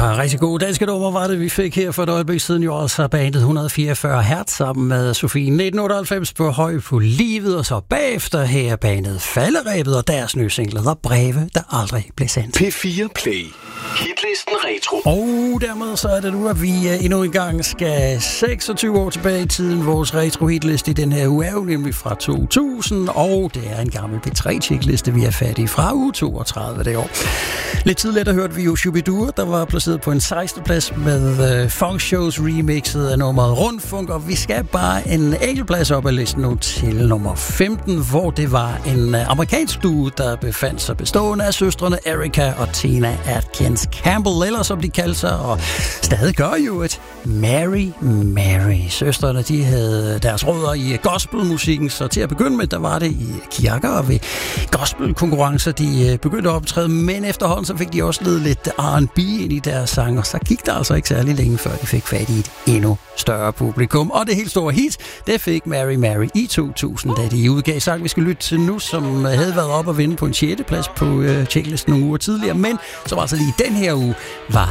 par rigtig gode danske numre var det, vi fik her for et øjeblik siden. Jo også bandet 144 Hertz sammen med Sofie 1998 på Høj på livet, og så bagefter her bandet Falderebet og deres nye single The Breve, der aldrig blev sendt. P4 Play. Hitlisten Retro. Og dermed så er det nu, at vi endnu en gang skal 26 år tilbage i tiden. Vores retro-hitliste i den her uge er jo nemlig fra 2000, og det er en gammel P3-checkliste, vi er fat i fra uge 32 det år. Lidt tidligere hørte vi jo Shubidua, der var placeret på en 16. plads med Funk Shows remixet af nummeret Rundfunk, og vi skal bare en enkelt plads op af listen nu til nummer 15, hvor det var en amerikansk duo, der befandt sig bestående af søstrene Erica og Tina Atkins Campbell, eller som de kaldte sig, og stadig gør jo et Mary. Søstrene, de havde deres rødder i gospelmusikken, så til at begynde med, der var det i kirker og ved gospelkonkurrencer, de begyndte at optræde, men efterhånden så fik de også lidt R&B ind i deres sang, og så gik der altså ikke særlig længe, før de fik fat i et endnu større publikum. Og det helt store hit, det fik Mary i 2000, da de udgav sang, vi skal lytte til nu, som havde været op og vinde på en 6. plads på checklisten nogle uger tidligere, men som altså lige den her uge var